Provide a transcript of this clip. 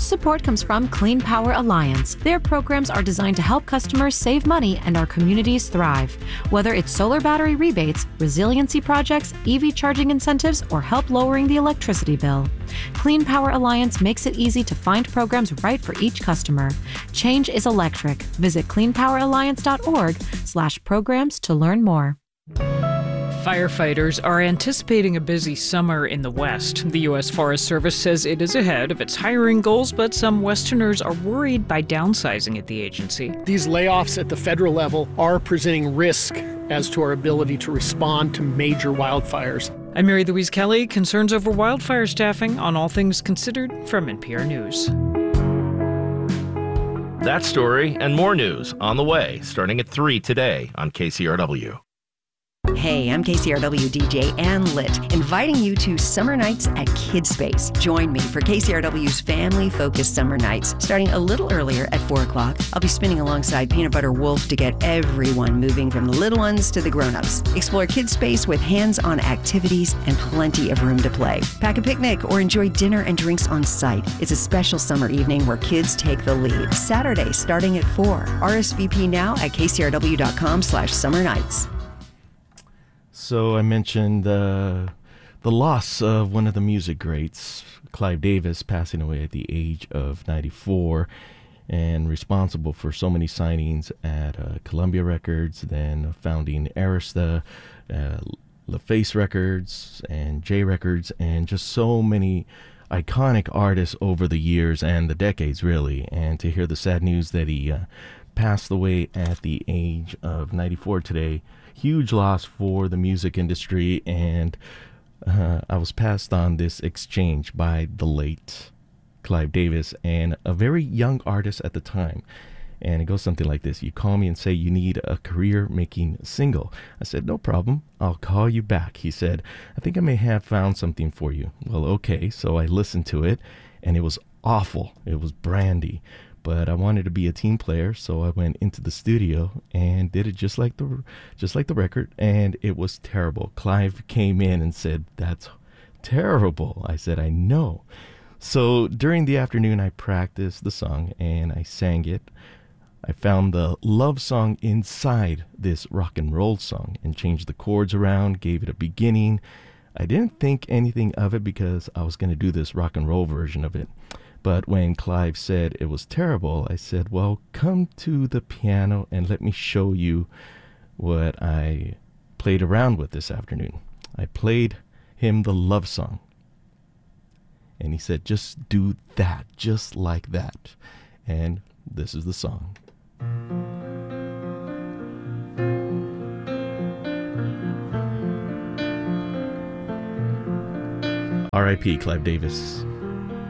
Support comes from Clean Power Alliance. Their programs are designed to help customers save money and our communities thrive. Whether it's solar battery rebates, resiliency projects, EV charging incentives, or help lowering the electricity bill, Clean Power Alliance makes it easy to find programs right for each customer. Change is electric. Visit cleanpoweralliance.org/programs to learn more. Firefighters are anticipating a busy summer in the West. The U.S. Forest Service says it is ahead of its hiring goals, but some Westerners are worried by downsizing at the agency. These layoffs at the federal level are presenting risk as to our ability to respond to major wildfires. I'm Mary Louise Kelly. Concerns over wildfire staffing on All Things Considered from NPR News. That story and more news on the way, starting at 3 today on KCRW. Hey, I'm KCRW DJ Ann Litt, inviting you to Summer Nights at KidSpace. Join me for KCRW's family-focused summer nights, starting a little earlier at 4 o'clock. I'll be spinning alongside Peanut Butter Wolf to get everyone moving from the little ones to the grown-ups. Explore KidSpace with hands-on activities and plenty of room to play. Pack a picnic or enjoy dinner and drinks on site. It's a special summer evening where kids take the lead. Saturday, starting at 4. RSVP now at kcrw.com/summernights. So I mentioned the loss of one of the music greats, Clive Davis, passing away at the age of 94, and responsible for so many signings at Columbia Records, then founding Arista, LaFace Records, and J Records, and just so many iconic artists over the years and the decades, really. And to hear the sad news that he passed away at the age of 94 today, huge loss for the music industry. And I was passed on this exchange by the late Clive Davis and a very young artist at the time. And it goes something like this: you call me and say you need a career-making single. I said, no problem, I'll call you back. He said, I think I may have found something for you. Well, okay, so I listened to it, and it was awful. It was Brandy. But I wanted to be a team player, so I went into the studio and did it just like the record, and it was terrible. Clive came in and said, "That's terrible." I said, "I know." So during the afternoon, I practiced the song and I sang it. I found the love song inside this rock and roll song and changed the chords around, gave it a beginning. I didn't think anything of it because I was going to do this rock and roll version of it. But when Clive said it was terrible, I said, well, come to the piano and let me show you what I played around with this afternoon. I played him the love song. And he said, just do that, just like that. And this is the song. R.I.P. Clive Davis.